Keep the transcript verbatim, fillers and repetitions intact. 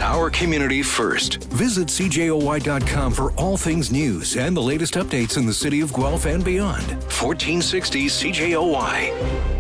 our community first. Visit C J O Y dot com for all things news and the latest updates in the city of Guelph and beyond. fourteen sixty C J O Y.